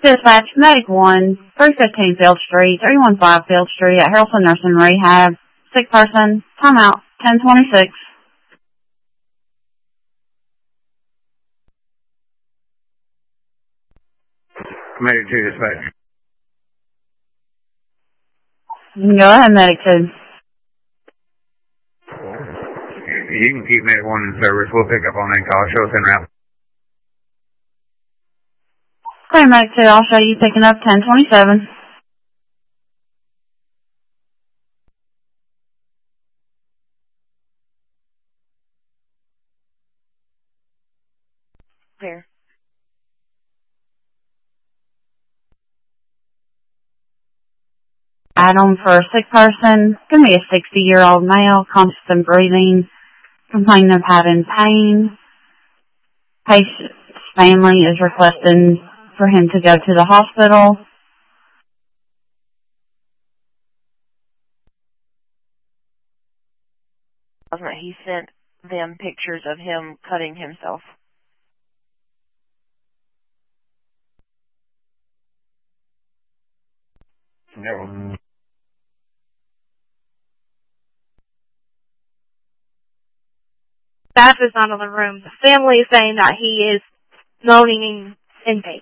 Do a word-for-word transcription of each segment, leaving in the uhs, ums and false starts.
Dispatch, Medic one, three fifteen Field Street, three one five Field Street at Harrelson Nursing Rehab. Sick person, timeout, ten twenty-six. Medic two, dispatch. Go ahead, Medic two. You can keep Medic one in service. We'll pick up on that call. Show us en route. Okay, Medic two, I'll show you picking up ten twenty-seven. Clear. Item for a sick person, gonna be a sixty-year-old male, constant breathing, complaining of having pain. Patient's family is requesting for him to go to the hospital. He sent them pictures of him cutting himself. No. Staff is not in the room. The family is saying that he is moaning in pain.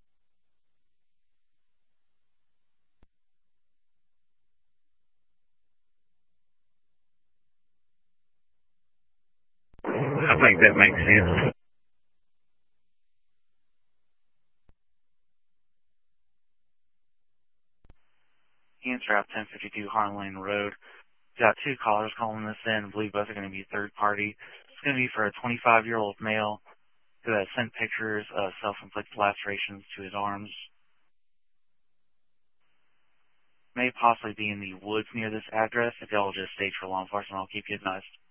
I think that makes sense. Answer out ten fifty-two Harlan Lane Road. Got two callers calling this in. I believe both are going to be third party. It's going to be for a twenty-five-year-old male who has sent pictures of self-inflicted lacerations to his arms. May possibly be in the woods near this address. If y'all will just state for law enforcement, I'll keep you advised.